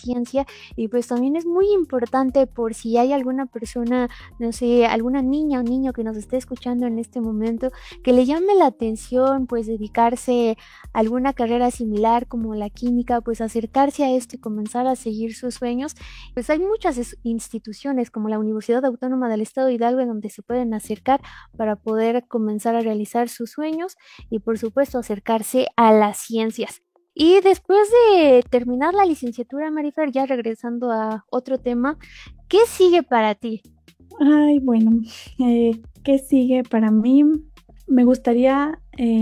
ciencia. Y pues también es muy importante por si hay alguna persona, no sé, alguna niña o niño que nos esté escuchando en este momento, que le llame la atención, pues dedicarse a alguna carrera similar como la química, pues acercarse a esto y comenzar a seguir sus sueños. Pues hay muchas instituciones como la Universidad Autónoma del Estado de Hidalgo en donde se pueden acercar para poder comenzar a realizar sus sueños y por supuesto acercarse a las ciencias. Y después de terminar la licenciatura, Marifer, ya regresando a otro tema, ¿qué sigue para ti? Ay, bueno, ¿qué sigue para mí? Me gustaría,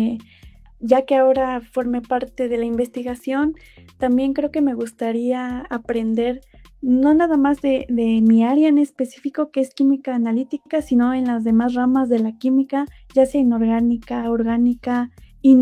ya que ahora formé parte de la investigación, también creo que me gustaría aprender no nada más de mi área en específico, que es química analítica, sino en las demás ramas de la química, ya sea inorgánica, orgánica, y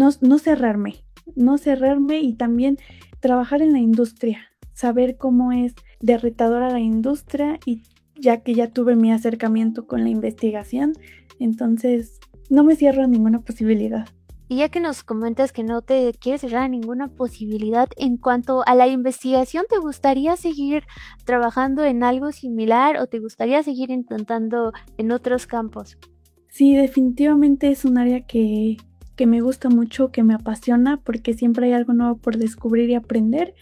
no cerrarme y también trabajar en la industria, saber cómo es de retadora la industria y ya que ya tuve mi acercamiento con la investigación, entonces no me cierro a ninguna posibilidad. Y ya que nos comentas que no te quieres cerrar a ninguna posibilidad en cuanto a la investigación, ¿te gustaría seguir trabajando en algo similar o te gustaría seguir intentando en otros campos? Sí, definitivamente es un área que me gusta mucho, que me apasiona, porque siempre hay algo nuevo por descubrir y aprender.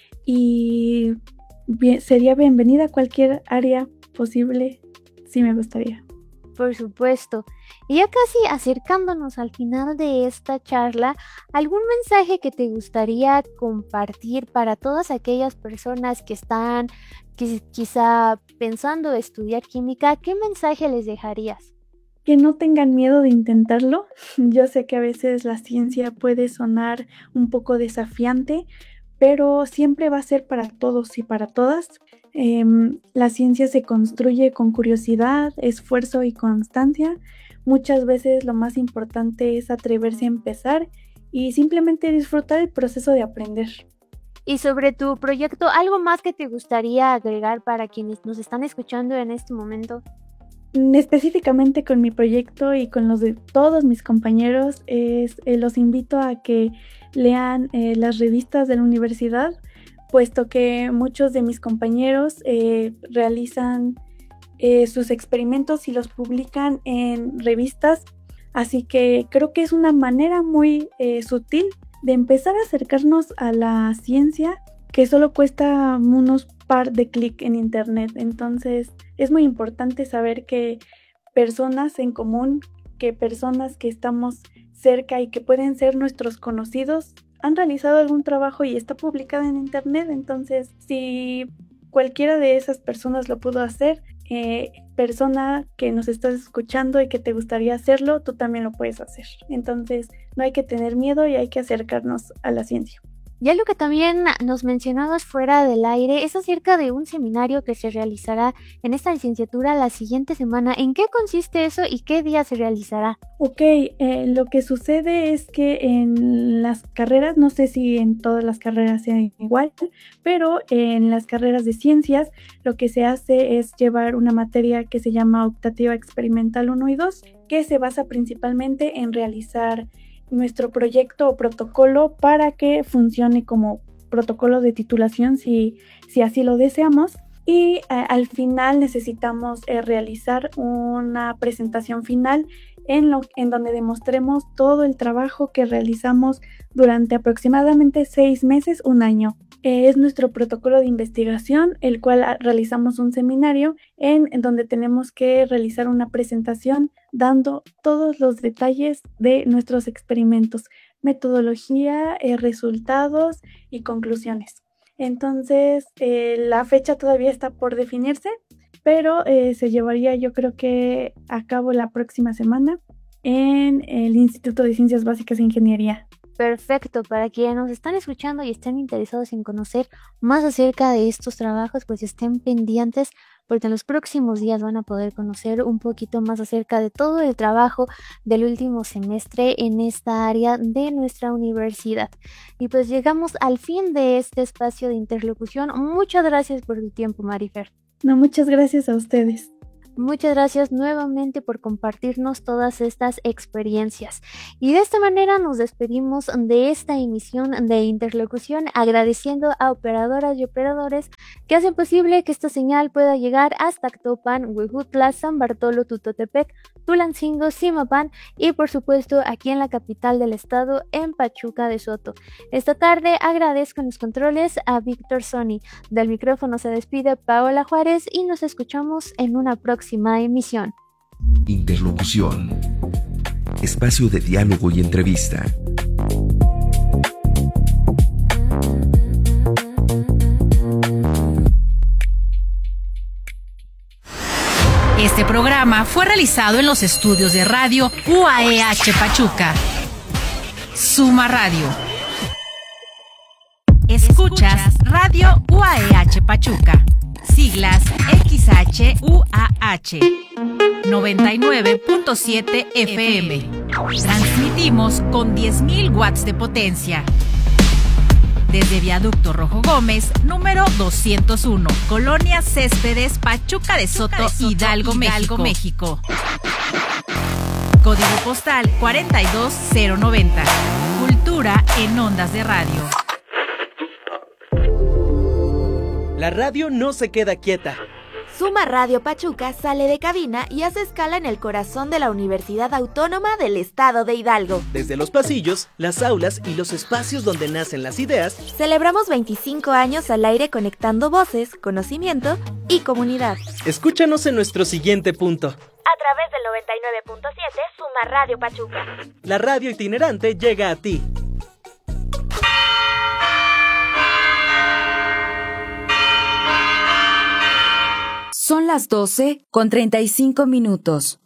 Y sería bienvenida a cualquier área posible, sí me gustaría. Por supuesto. Y ya casi acercándonos al final de esta charla, ¿algún mensaje que te gustaría compartir para todas aquellas personas que están quizá pensando estudiar química? ¿Qué mensaje les dejarías? Que no tengan miedo de intentarlo. Yo sé que a veces la ciencia puede sonar un poco desafiante, pero siempre va a ser para todos y para todas. La ciencia se construye con curiosidad, esfuerzo y constancia. Muchas veces lo más importante es atreverse a empezar y simplemente disfrutar el proceso de aprender. Y sobre tu proyecto, ¿algo más que te gustaría agregar para quienes nos están escuchando en este momento? Específicamente con mi proyecto y con los de todos mis compañeros, los invito a que lean las revistas de la universidad, puesto que muchos de mis compañeros realizan sus experimentos y los publican en revistas, así que creo que es una manera muy sutil de empezar a acercarnos a la ciencia, que solo cuesta unos par de clics en internet. Entonces es muy importante saber que personas en común, que personas que estamos cerca y que pueden ser nuestros conocidos han realizado algún trabajo y está publicado en internet. Entonces, si cualquiera de esas personas lo pudo hacer, persona que nos estás escuchando y que te gustaría hacerlo, tú también lo puedes hacer. Entonces, no hay que tener miedo y hay que acercarnos a la ciencia. Ya lo que también nos mencionabas fuera del aire es acerca de un seminario que se realizará en esta licenciatura la siguiente semana. ¿En qué consiste eso y qué día se realizará? Ok, lo que sucede es que en las carreras, no sé si en todas las carreras sea igual, pero en las carreras de ciencias lo que se hace es llevar una materia que se llama optativa experimental 1 y 2, que se basa principalmente en realizar nuestro proyecto o protocolo para que funcione como protocolo de titulación si así lo deseamos. Y al final necesitamos realizar una presentación final en donde demostremos todo el trabajo que realizamos durante aproximadamente 6 meses, un año. Es nuestro protocolo de investigación, el cual realizamos un seminario en donde tenemos que realizar una presentación dando todos los detalles de nuestros experimentos, metodología, resultados y conclusiones. Entonces, la fecha todavía está por definirse, pero se llevaría yo creo que a cabo la próxima semana en el Instituto de Ciencias Básicas e Ingeniería. Perfecto, para quienes nos están escuchando y estén interesados en conocer más acerca de estos trabajos, pues estén pendientes porque en los próximos días van a poder conocer un poquito más acerca de todo el trabajo del último semestre en esta área de nuestra universidad. Y pues llegamos al fin de este espacio de interlocución. Muchas gracias por tu tiempo, Marifer. No, muchas gracias a ustedes. Muchas gracias nuevamente por compartirnos todas estas experiencias. Y de esta manera nos despedimos de esta emisión de Interlocución, agradeciendo a operadoras y operadores que hacen posible que esta señal pueda llegar hasta Actopan, Huejutla, San Bartolo, Tutotepec, Tulancingo, Zimapán y por supuesto aquí en la capital del estado, en Pachuca de Soto. Esta tarde agradezco en los controles a Víctor Sony. Del micrófono se despide Paola Juárez y nos escuchamos en una próxima emisión. Interlocución. Espacio de diálogo y entrevista. Este programa fue realizado en los estudios de radio UAEH Pachuca. Suma Radio. Escuchas Radio UAEH Pachuca. Siglas XHUAH 99.7 FM. Transmitimos con 10.000 watts de potencia. Desde Viaducto Rojo Gómez, número 201, Colonia Céspedes, Pachuca de Soto, Hidalgo, México. Código postal 42090. Cultura en ondas de radio. La radio no se queda quieta. Suma Radio Pachuca sale de cabina y hace escala en el corazón de la Universidad Autónoma del Estado de Hidalgo. Desde los pasillos, las aulas y los espacios donde nacen las ideas, celebramos 25 años al aire conectando voces, conocimiento y comunidad. Escúchanos en nuestro siguiente punto. A través del 99.7 Suma Radio Pachuca. La radio itinerante llega a ti. Son las 12:35.